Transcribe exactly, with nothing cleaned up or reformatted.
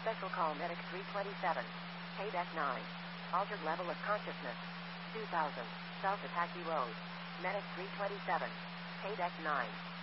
Special call Medic three twenty-seven. Paydeck nine. Altered level of consciousness. two thousand. South Apache Road. Medic three twenty-seven. Paydeck nine.